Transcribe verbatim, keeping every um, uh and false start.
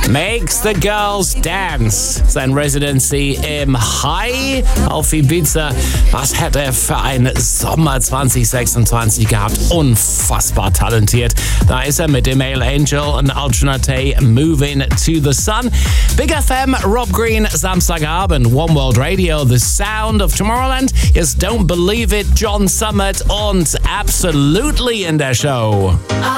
Makes the Girls Dance. Sein Residency im High auf Ibiza. Was hat er für einen Sommer zwanzig sechsundzwanzig gehabt? Unfassbar talentiert. Da ist er mit dem Male Angel und Alternate Moving to the Sun. Big F M, Rob Green, Samstagabend, One World Radio, The Sound of Tomorrowland. Yes, Don't Believe It, John Summit und Absolutely in der Show.